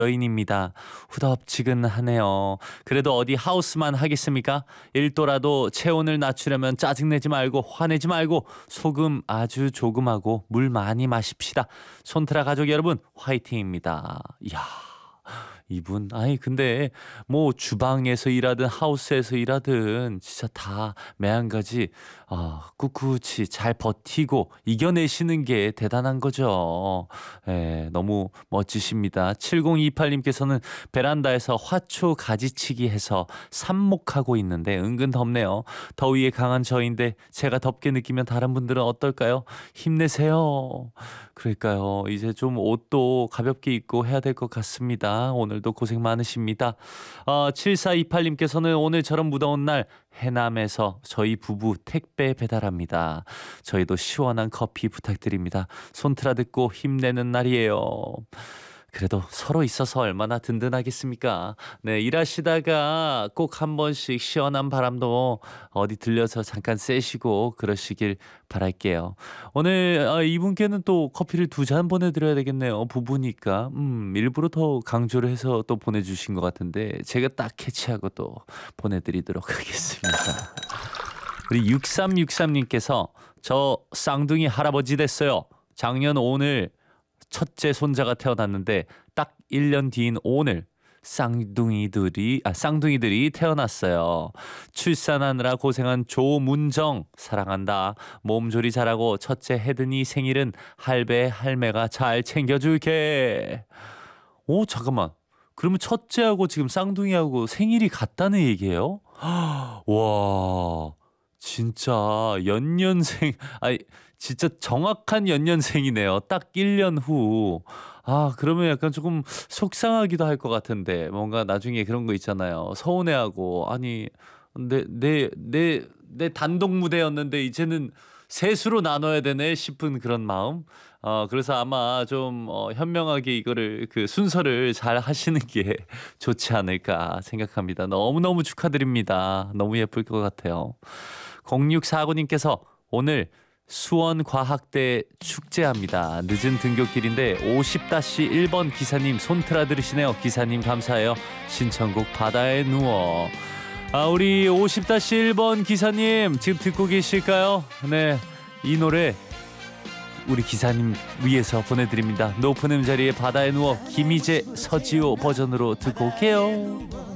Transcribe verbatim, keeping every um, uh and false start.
여인입니다. 후덥지근하네요. 그래도 어디 하우스만 하겠습니까? 일도라도 체온을 낮추려면 짜증내지 말고 화내지 말고 소금 아주 조금하고 물 많이 마십시다. 손트라 가족 여러분 화이팅입니다. 이야. 이분 아니 근데 뭐 주방에서 일하든 하우스에서 일하든 진짜 다 매한가지 아, 꿋꿋이 잘 버티고 이겨내시는 게 대단한 거죠. 예, 너무 멋지십니다. 칠공이팔님께서는 베란다에서 화초 가지치기 해서 삽목하고 있는데 은근 덥네요. 더위에 강한 저인데 제가 덥게 느끼면 다른 분들은 어떨까요? 힘내세요. 그러니까요. 이제 좀 옷도 가볍게 입고 해야 될 것 같습니다. 오늘도 고생 많으십니다. 어, 칠사이팔님께서는 오늘처럼 무더운 날 해남에서 저희 부부 택배 배달합니다. 저희도 시원한 커피 부탁드립니다. 손트라 듣고 힘내는 날이에요. 그래도 서로 있어서 얼마나 든든하겠습니까? 네, 일하시다가 꼭 한 번씩 시원한 바람도 어디 들려서 잠깐 쐬시고 그러시길 바랄게요. 오늘 아, 이분께는 또 커피를 두 잔 보내드려야 되겠네요. 부부니까 음, 일부러 더 강조를 해서 또 보내주신 것 같은데 제가 딱 캐치하고 또 보내드리도록 하겠습니다. 우리 육삼육삼님께서 저 쌍둥이 할아버지 됐어요. 작년 오늘 첫째 손자가 태어났는데 딱 일 년 뒤인 오늘 쌍둥이들이 아 쌍둥이들이 태어났어요. 출산하느라 고생한 조문정 사랑한다. 몸조리 잘하고 첫째 혜든이 생일은 할배 할매가 잘 챙겨줄게. 오 잠깐만. 그러면 첫째하고 지금 쌍둥이하고 생일이 같다는 얘기예요? 와 진짜 연년생 아니 진짜 정확한 연년생이네요. 딱 일 년 후. 아 그러면 약간 조금 속상하기도 할 것 같은데 뭔가 나중에 그런 거 있잖아요. 서운해하고 아니 내 내 내 내 단독 무대였는데 이제는 셋으로 나눠야 되네 싶은 그런 마음. 어 그래서 아마 좀 어 현명하게 이거를 그 순서를 잘 하시는 게 좋지 않을까 생각합니다. 너무너무 축하드립니다. 너무 예쁠 것 같아요. 공육사구님께서 오늘 수원과학대 축제합니다. 늦은 등교길인데 오십 일 번 기사님 손트라 들으시네요. 기사님 감사해요. 신청곡 바다에 누워. 아 우리 오십 일 번 기사님 지금 듣고 계실까요? 네, 이 노래 우리 기사님 위해서 보내드립니다. 높은 음자리에 바다에 누워 김희재 서지호 버전으로 듣고 올게요.